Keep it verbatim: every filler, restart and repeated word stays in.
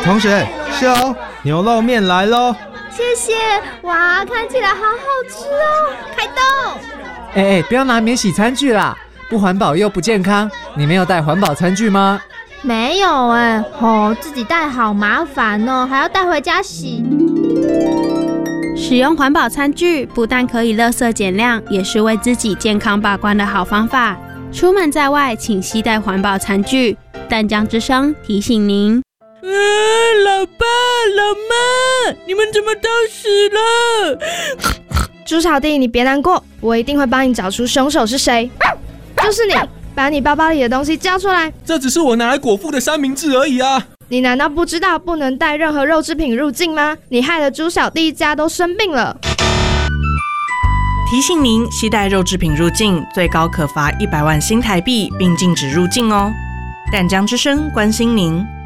同学，秀牛肉面来咯。 谢谢，哇，看起来好好吃哦！开动！ 哎哎，不要拿免洗餐具啦，不环保又不健康。你没有带环保餐具吗？ 没有哎，哦，自己带好麻烦哦，还要带回家洗。 使用环保餐具不但可以垃圾减量，也是为自己健康把关的好方法。出门在外，请携带环保餐具。淡江之声提醒您。 啊，老爸老妈，你们怎么都死了？ 猪小弟，你别难过，我一定会帮你找出凶手是谁。就是你，把你包包里的东西交出来。 这只是我拿来果腹的三明治而已啊！ 你难道不知道不能带任何肉制品入境吗？你害得猪小弟一家都生病了。 提醒您，携带肉制品入境，最高可罚一百万新台币，并禁止入境哦。淡江之声关心您。